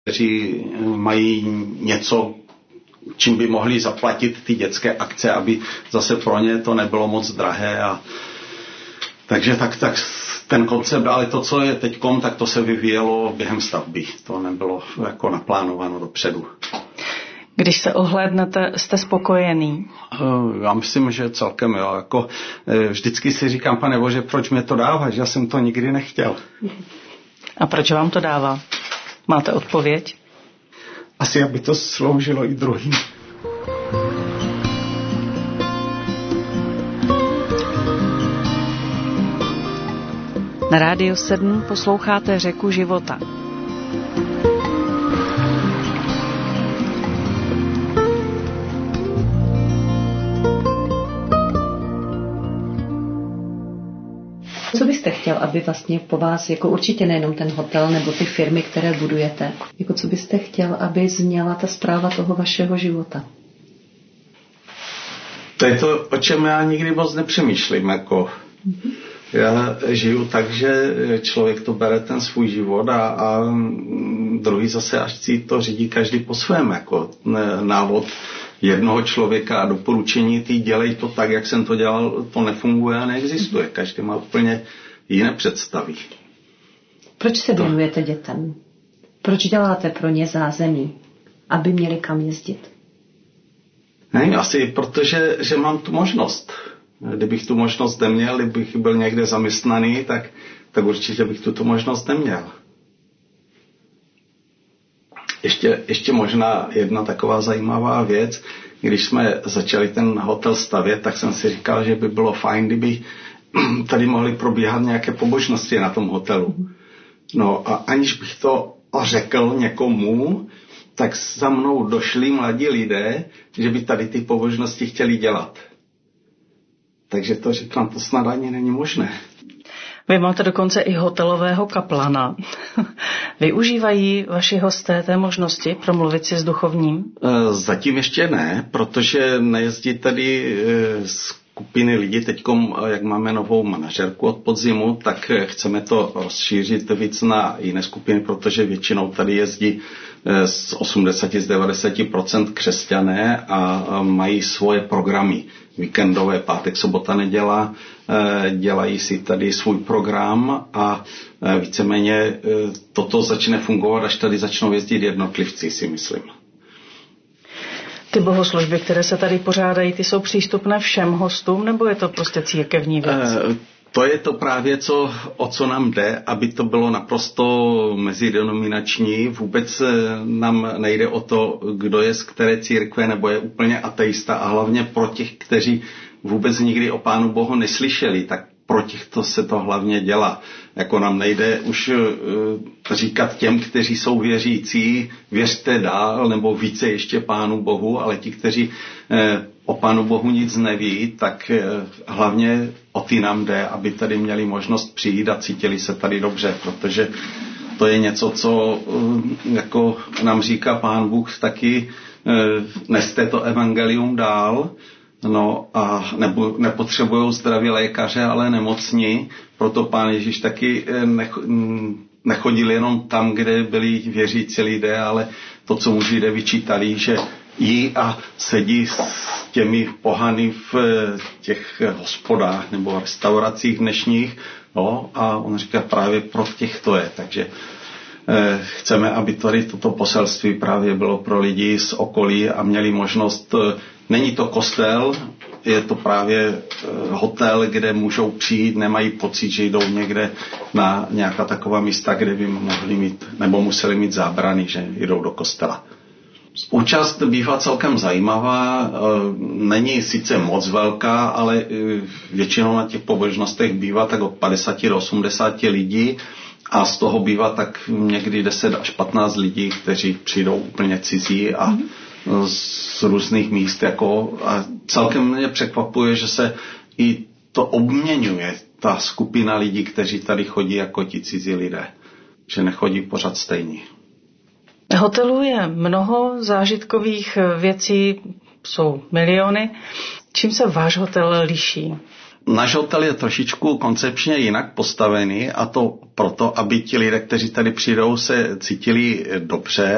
kteří mají něco, čím by mohli zaplatit ty dětské akce, aby zase pro ně to nebylo moc drahé. Takže tak ten koncept, ale to, co je teďkom, tak to se vyvíjelo během stavby. To nebylo jako naplánováno dopředu. Když se ohlédnete, jste spokojený? Já myslím, že celkem jo. Jako, vždycky si říkám, Pane Bože, proč mě to dáváš? Já jsem to nikdy nechtěl. A proč vám to dává? Máte odpověď? Asi, aby to sloužilo i druhým. Na Rádiu 7 posloucháte Řeku života. Co byste chtěl, aby vlastně po vás, jako určitě nejenom ten hotel nebo ty firmy, které budujete, jako co byste chtěl, aby zněla ta správa toho vašeho života? To je to, o čem já nikdy moc nepřemýšlím. Jako. Já žiju tak, že člověk to bere ten svůj život a druhý zase až si to řídí každý po svém. Jako návod jednoho člověka a doporučení, ty dělej to tak, jak jsem to dělal, to nefunguje a neexistuje. Každý má úplně jiné představy. Proč se věnujete dětem? Proč děláte pro ně zázemí, aby měli kam jezdit? Ne, asi protože že mám tu možnost. Kdybych tu možnost neměl, kdybych byl někde zaměstnaný, tak určitě bych tu možnost neměl. Ještě možná jedna taková zajímavá věc. Když jsme začali ten hotel stavět, tak jsem si říkal, že by bylo fajn, kdyby tady mohly probíhat nějaké pobožnosti na tom hotelu. No a aniž bych to řekl někomu, tak za mnou došli mladí lidé, že by tady ty pobožnosti chtěli dělat. Takže to říkám, to snad ani není možné. Vy máte dokonce i hotelového kaplana. Využívají vaši hosté té možnosti promluvit si s duchovním? Zatím ještě ne, protože nejezdí tady skupiny lidí. Teďkom, jak máme novou manažerku od podzimu, tak chceme to rozšířit víc na jiné skupiny, protože většinou tady jezdí z 80-90% křesťané a mají svoje programy. Víkendové, pátek, sobota, neděla, dělají si tady svůj program a víceméně toto začne fungovat, až tady začnou jezdit jednotlivci, si myslím. Ty bohoslužby, které se tady pořádají, ty jsou přístupné všem hostům, nebo je to prostě církevní věc? To je to právě, o co nám jde, aby to bylo naprosto mezidenominační. Vůbec nám nejde o to, kdo je z které církve, nebo je úplně ateista, a hlavně pro těch, kteří vůbec nikdy o Pánu Bohu neslyšeli, tak pro těch to se to hlavně dělá. Jako nám nejde už říkat těm, kteří jsou věřící, věřte dál, nebo více ještě Pánu Bohu, ale ti, kteří o Pánu Bohu nic neví, tak hlavně o ty nám jde, aby tady měli možnost přijít a cítili se tady dobře, protože to je něco, co jako nám říká Pán Bůh taky, neste to evangelium dál, no a nepotřebují zdraví lékaře, ale nemocní, proto Pán Ježíš taky nechodil jenom tam, kde byli věřící lidé, ale to, co mu Židé vyčítali, že jí a sedí s těmi pohany v těch hospodách nebo restauracích dnešních, no, a on říká, právě pro těch to je, takže chceme, aby tady toto poselství právě bylo pro lidi z okolí a měli možnost, není to kostel, je to právě hotel, kde můžou přijít, nemají pocit, že jdou někde na nějaká taková místa, kde by mohli mít, nebo museli mít zábrany, že jdou do kostela. Účast bývá celkem zajímavá, není sice moc velká, ale většinou na těch pobožnostech bývá tak od 50 do 80 lidí a z toho bývá tak někdy 10 až 15 lidí, kteří přijdou úplně cizí a z různých míst. Jako, a celkem mě překvapuje, že se i to obměňuje, ta skupina lidí, kteří tady chodí jako ti cizí lidé, že nechodí pořád stejní. Hotelů je mnoho zážitkových věcí, jsou miliony. Čím se váš hotel liší? Náš hotel je trošičku koncepčně jinak postavený a to proto, aby ti lidé, kteří tady přijdou, se cítili dobře